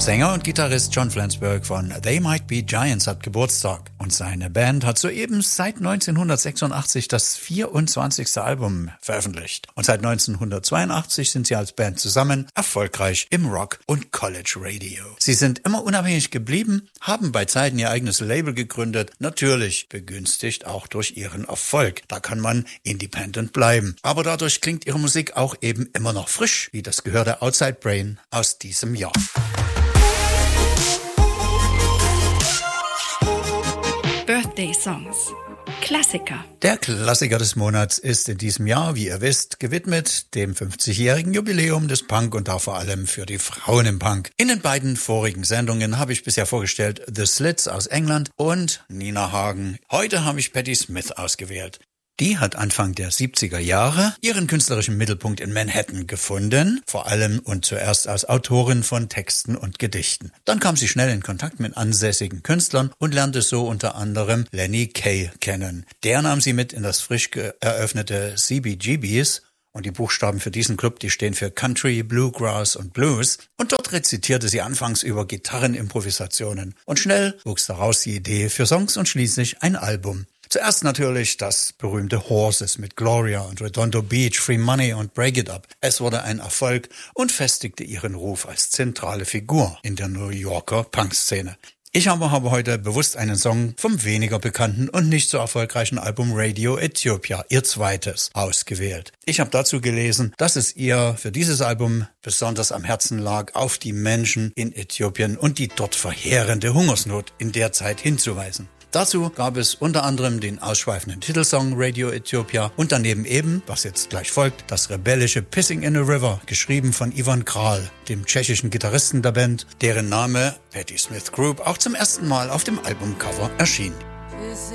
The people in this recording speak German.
Sänger und Gitarrist John Flansburgh von They Might Be Giants hat Geburtstag und seine Band hat soeben seit 1986 das 24. Album veröffentlicht. Und seit 1982 sind sie als Band zusammen erfolgreich im Rock- und College-Radio. Sie sind immer unabhängig geblieben, haben bei Zeiten ihr eigenes Label gegründet, natürlich begünstigt auch durch ihren Erfolg. Da kann man independent bleiben. Aber dadurch klingt ihre Musik auch eben immer noch frisch, wie das gehörte Outside Brain aus diesem Jahr. Birthday Songs. Klassiker. Der Klassiker des Monats ist in diesem Jahr, wie ihr wisst, gewidmet dem 50-jährigen Jubiläum des Punk und da vor allem für die Frauen im Punk. In den beiden vorigen Sendungen habe ich bisher vorgestellt The Slits aus England und Nina Hagen. Heute habe ich Patti Smith ausgewählt. Die hat Anfang der 70er Jahre ihren künstlerischen Mittelpunkt in Manhattan gefunden, vor allem und zuerst als Autorin von Texten und Gedichten. Dann kam sie schnell in Kontakt mit ansässigen Künstlern und lernte so unter anderem Lenny Kaye kennen. Der nahm sie mit in das frisch eröffnete CBGBs und die Buchstaben für diesen Club, die stehen für Country, Bluegrass und Blues. Und dort rezitierte sie anfangs über Gitarrenimprovisationen. Und schnell wuchs daraus die Idee für Songs und schließlich ein Album. Zuerst natürlich das berühmte Horses mit Gloria und Redondo Beach, Free Money und Break It Up. Es wurde ein Erfolg und festigte ihren Ruf als zentrale Figur in der New Yorker Punkszene. Ich habe heute bewusst einen Song vom weniger bekannten und nicht so erfolgreichen Album Radio Ethiopia, ihr zweites, ausgewählt. Ich habe dazu gelesen, dass es ihr für dieses Album besonders am Herzen lag, auf die Menschen in Äthiopien und die dort verheerende Hungersnot in der Zeit hinzuweisen. Dazu gab es unter anderem den ausschweifenden Titelsong Radio Ethiopia und daneben eben, was jetzt gleich folgt, das rebellische Pissing in a River, geschrieben von Ivan Kral, dem tschechischen Gitarristen der Band, deren Name Patti Smith Group auch zum ersten Mal auf dem Albumcover erschien.